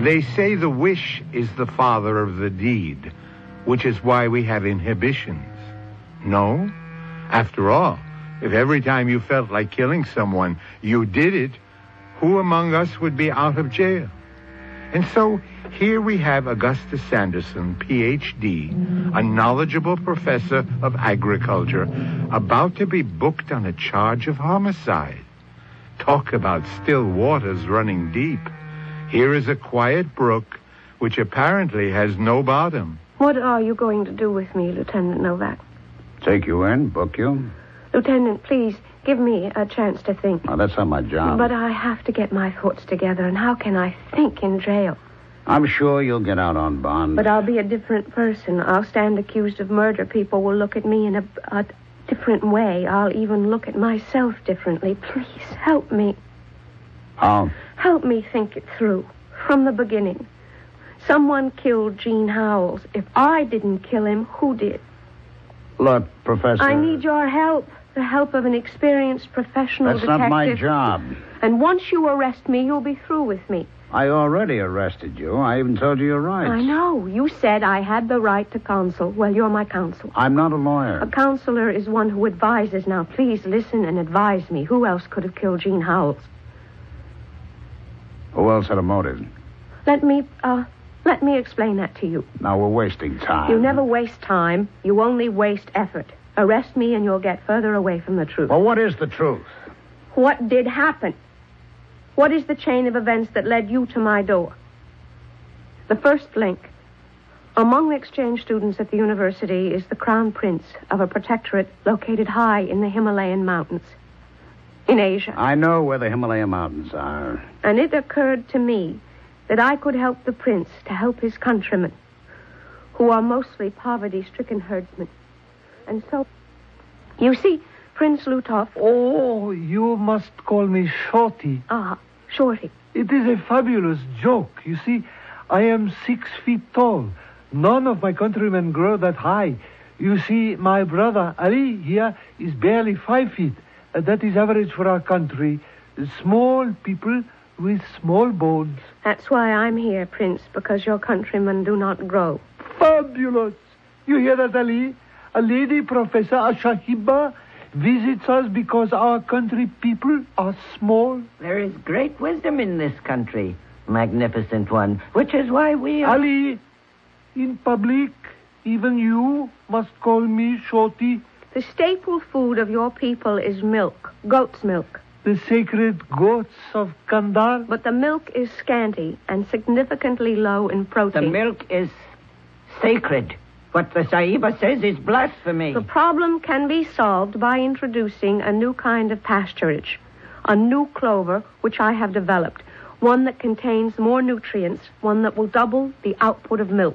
They say the wish is the father of the deed, which is why we have inhibitions. No? After all, if every time you felt like killing someone, you did it, who among us would be out of jail? And so here we have Augustus Sanderson, Ph.D., a knowledgeable professor of agriculture, about to be booked on a charge of homicide. Talk about still waters running deep. Here is a quiet brook, which apparently has no bottom. What are you going to do with me, Lieutenant Novak? Take you in, book you. Lieutenant, please, give me a chance to think. Oh, that's not my job. But I have to get my thoughts together, and how can I think in jail? I'm sure you'll get out on bond. But I'll be a different person. I'll stand accused of murder. People will look at me in a different way. I'll even look at myself differently. Please, help me. How? Help me think it through. From the beginning. Someone killed Gene Howells. If I didn't kill him, who did? Look, Professor... I need your help. The help of an experienced professional That's detective. not my job. And once you arrest me, you'll be through with me. I already arrested you. I even told you your rights. I know. You said I had the right to counsel. Well, you're my counsel. I'm not a lawyer. A counselor is one who advises. Now, please listen and advise me. Who else could have killed Gene Howells? Who else had a motive? Let me explain that to you. Now we're wasting time. You never waste time. You only waste effort. Arrest me and you'll get further away from the truth. Well, what is the truth? What did happen? What is the chain of events that led you to my door? The first link. Among the exchange students at the university is the crown prince of a protectorate located high in the Himalayan mountains. In Asia. I know where the Himalayan mountains are. And it occurred to me that I could help the prince to help his countrymen, who are mostly poverty-stricken herdsmen. And so, you see, Prince Lutov... Oh, you must call me Shorty. Ah, Shorty. It is a fabulous joke. You see, I am 6 feet tall. None of my countrymen grow that high. You see, my brother Ali here is barely 5 feet. That is average for our country. Small people with small bones. That's why I'm here, Prince, because your countrymen do not grow. Fabulous! You hear that, Ali? A lady professor, a Shahiba, visits us because our country people are small. There is great wisdom in this country, magnificent one, which is why we are... Ali, in public, even you must call me Shorty. The staple food of your people is milk, goat's milk. The sacred goats of Kandar. But the milk is scanty and significantly low in protein. The milk is sacred. What the Sahiba says is blasphemy. The problem can be solved by introducing a new kind of pasturage, a new clover which I have developed, one that contains more nutrients, one that will double the output of milk.